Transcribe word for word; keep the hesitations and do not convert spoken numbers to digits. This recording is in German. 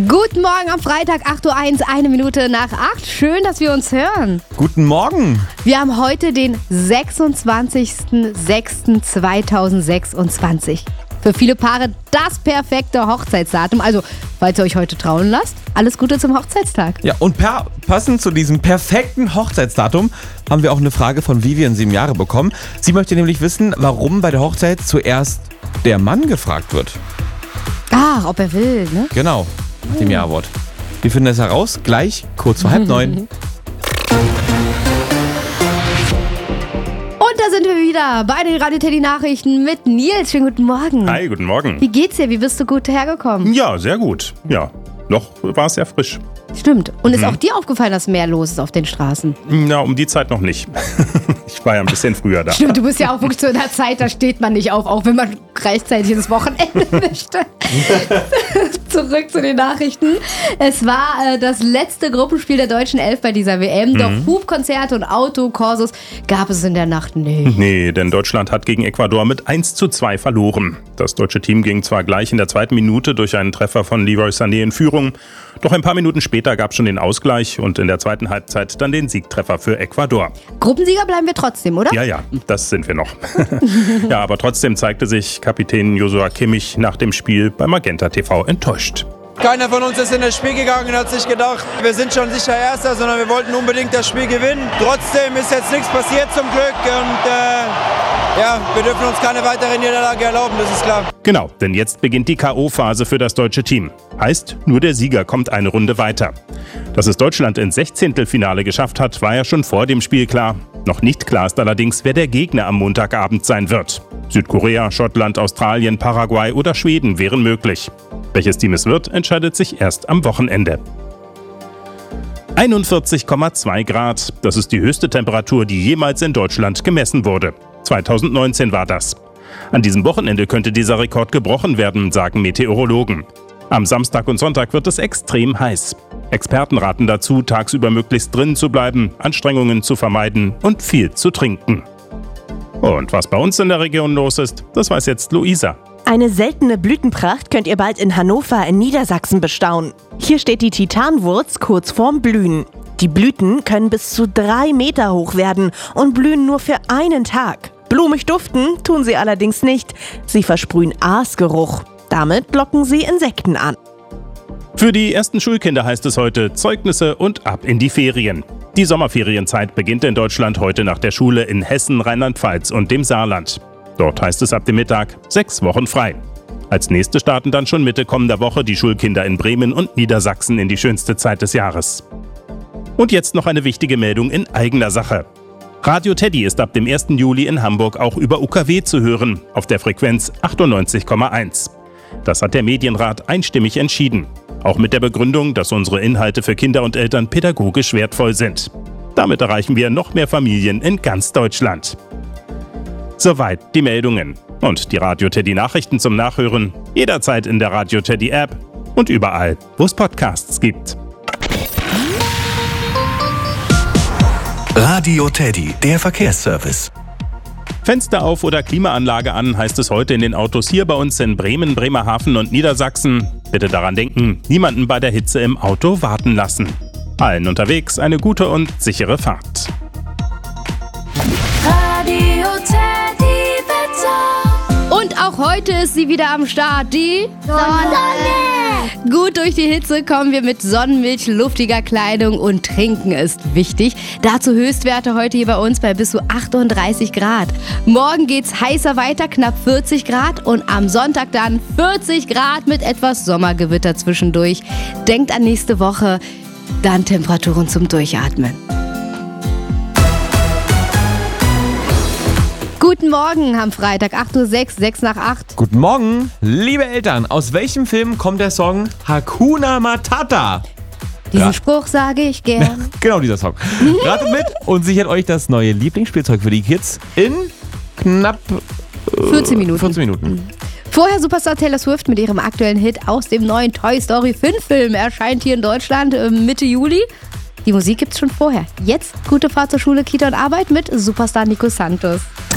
Guten Morgen am Freitag, acht Uhr eins, eine Minute nach acht. Schön, dass wir uns hören. Guten Morgen. Wir haben heute den sechsundzwanzigsten sechsten zweitausendsechsundzwanzig. Für viele Paare das perfekte Hochzeitsdatum. Also, falls ihr euch heute trauen lasst, alles Gute zum Hochzeitstag. Ja, und per, passend zu diesem perfekten Hochzeitsdatum haben wir auch eine Frage von Vivian, sieben Jahre, bekommen. Sie möchte nämlich wissen, warum bei der Hochzeit zuerst der Mann gefragt wird. Ach, ob er will, ne? Genau, nach dem Ja-Wort. Wir finden das heraus gleich kurz vor halb neun. Und da sind wir wieder bei den Radio Teddy Nachrichten mit Nils. Schönen guten Morgen. Hi, guten Morgen. Wie geht's dir? Wie bist du gut hergekommen? Ja, sehr gut. Ja, noch war es sehr frisch. Stimmt. Und ist auch dir aufgefallen, dass mehr los ist auf den Straßen? Na, um die Zeit noch nicht. Ich war ja ein bisschen früher da. Stimmt, du bist ja auch wirklich zu einer Zeit, da steht man nicht auf, auch wenn man rechtzeitig ins Wochenende möchte. Zurück zu den Nachrichten. Es war äh, das letzte Gruppenspiel der deutschen Elf bei dieser W M. Doch mhm. Hubkonzerte und Autokorsos gab es in der Nacht nicht. Nee, denn Deutschland hat gegen Ecuador mit eins zu zwei verloren. Das deutsche Team ging zwar gleich in der zweiten Minute durch einen Treffer von Leroy Sané in Führung, doch ein paar Minuten später gab es schon den Ausgleich und in der zweiten Halbzeit dann den Siegtreffer für Ecuador. Gruppensieger bleiben wir trotzdem, oder? Ja, ja, das sind wir noch. Ja, aber trotzdem zeigte sich Kapitän Joshua Kimmich nach dem Spiel bei Magenta T V enttäuscht. Keiner von uns ist in das Spiel gegangen und hat sich gedacht, wir sind schon sicher Erster, sondern wir wollten unbedingt das Spiel gewinnen. Trotzdem ist jetzt nichts passiert zum Glück und äh, ja, wir dürfen uns keine weitere Niederlage erlauben, das ist klar. Genau, denn jetzt beginnt die K O-Phase für das deutsche Team. Heißt, nur der Sieger kommt eine Runde weiter. Dass es Deutschland ins Sechzehntelfinale geschafft hat, war ja schon vor dem Spiel klar. Noch nicht klar ist allerdings, wer der Gegner am Montagabend sein wird. Südkorea, Schottland, Australien, Paraguay oder Schweden wären möglich. Welches Team es wird, entscheidet sich erst am Wochenende. einundvierzig Komma zwei Grad, das ist die höchste Temperatur, die jemals in Deutschland gemessen wurde. zweitausendneunzehn war das. An diesem Wochenende könnte dieser Rekord gebrochen werden, sagen Meteorologen. Am Samstag und Sonntag wird es extrem heiß. Experten raten dazu, tagsüber möglichst drinnen zu bleiben, Anstrengungen zu vermeiden und viel zu trinken. Und was bei uns in der Region los ist, das weiß jetzt Luisa. Eine seltene Blütenpracht könnt ihr bald in Hannover in Niedersachsen bestaunen. Hier steht die Titanwurz kurz vorm Blühen. Die Blüten können bis zu drei Meter hoch werden und blühen nur für einen Tag. Blumig duften tun sie allerdings nicht. Sie versprühen Aasgeruch. Damit locken sie Insekten an. Für die ersten Schulkinder heißt es heute Zeugnisse und ab in die Ferien. Die Sommerferienzeit beginnt in Deutschland heute nach der Schule in Hessen, Rheinland-Pfalz und dem Saarland. Dort heißt es ab dem Mittag sechs Wochen frei. Als nächste starten dann schon Mitte kommender Woche die Schulkinder in Bremen und Niedersachsen in die schönste Zeit des Jahres. Und jetzt noch eine wichtige Meldung in eigener Sache. Radio Teddy ist ab dem ersten Juli in Hamburg auch über U K W zu hören, auf der Frequenz achtundneunzig Komma eins. Das hat der Medienrat einstimmig entschieden. Auch mit der Begründung, dass unsere Inhalte für Kinder und Eltern pädagogisch wertvoll sind. Damit erreichen wir noch mehr Familien in ganz Deutschland. Soweit die Meldungen. Und die Radio Teddy Nachrichten zum Nachhören jederzeit in der Radio Teddy App und überall, wo es Podcasts gibt. Radio Teddy, der Verkehrsservice. Fenster auf oder Klimaanlage an, heißt es heute in den Autos hier bei uns in Bremen, Bremerhaven und Niedersachsen. Bitte daran denken, niemanden bei der Hitze im Auto warten lassen. Allen unterwegs eine gute und sichere Fahrt. Radio Teddy Wetter. Und auch heute ist sie wieder am Start, die Sonne. Gut durch die Hitze kommen wir mit Sonnenmilch, luftiger Kleidung und Trinken ist wichtig. Dazu Höchstwerte heute hier bei uns bei bis zu achtunddreißig Grad. Morgen geht's heißer weiter, knapp vierzig Grad und am Sonntag dann vierzig Grad mit etwas Sommergewitter zwischendurch. Denkt an nächste Woche, dann Temperaturen zum Durchatmen. Guten Morgen am Freitag, acht Uhr sechs, sechs nach acht. Guten Morgen, liebe Eltern. Aus welchem Film kommt der Song Hakuna Matata? Diesen Ja. Spruch sage ich gern. Genau dieser Song. Ratet mit und sichert euch das neue Lieblingsspielzeug für die Kids in knapp äh, vierzehn Minuten. vierzehn Minuten. Vorher Superstar Taylor Swift mit ihrem aktuellen Hit aus dem neuen Toy Story fünf Film erscheint hier in Deutschland äh, Mitte Juli. Die Musik gibt's schon vorher. Jetzt gute Fahrt zur Schule, Kita und Arbeit mit Superstar Nico Santos.